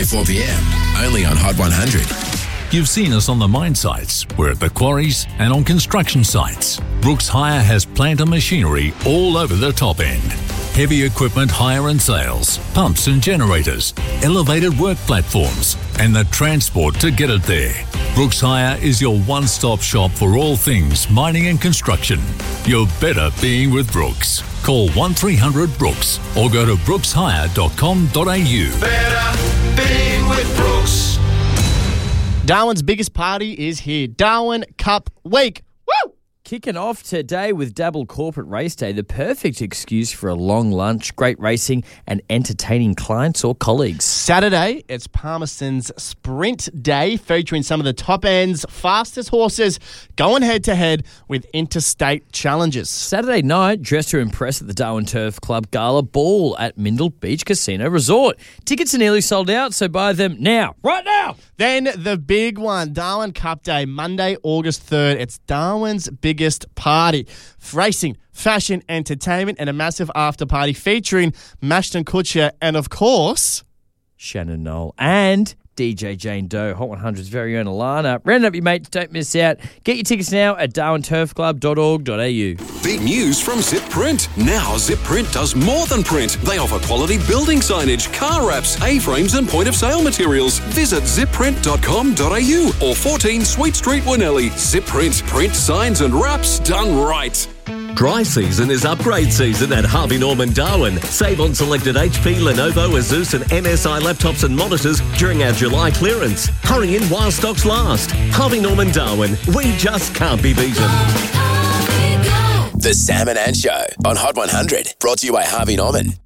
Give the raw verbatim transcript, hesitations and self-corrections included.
Weekday four p.m. Only on Hot one hundred. You've seen us on the mine sites, we're at the quarries and on construction sites. Brooks Hire has plant and machinery all over the top end. Heavy equipment hire and sales, pumps and generators, elevated work platforms, and the transport to get it there. Brooks Hire is your one-stop shop for all things mining and construction. You're better being with Brooks. Call one three hundred Brooks or go to brooks hire dot com dot a u. Better being with Brooks. Darwin's biggest party is here. Darwin Cup Week. Woo! Kicking off today with Dabble Corporate Race Day, the perfect excuse for a long lunch, great racing and entertaining clients or colleagues. Saturday, it's Palmerston's Sprint Day, featuring some of the top end's fastest horses going head-to-head with interstate challenges. Saturday night, dress to impress at the Darwin Turf Club Gala Ball at Mindle Beach Casino Resort. Tickets are nearly sold out, so buy them now. Right now! Then the big one, Darwin Cup Day, Monday, August third. It's Darwin's biggest party. Racing, fashion, entertainment, and a massive after party featuring Mashton Kutcher and, of course, Shannon Knoll and D J Jane Doe, Hot one hundred's very own Alana. Round up your mates, don't miss out. Get your tickets now at darwin turf club dot org dot a u. Big news from Zip Print. Now Zip Print does more than print. They offer quality building signage, car wraps, A-frames and point-of-sale materials. Visit zip print dot com dot a u or fourteen Sweet Street, Winnelly. Zip Print. Print signs and wraps done right. Dry season is upgrade season at Harvey Norman Darwin. Save on selected H P, Lenovo, Asus and M S I laptops and monitors during our July clearance. Hurry in while stocks last. Harvey Norman Darwin. We just can't be beaten. The Sam and Ann Show on Hot one hundred. Brought to you by Harvey Norman.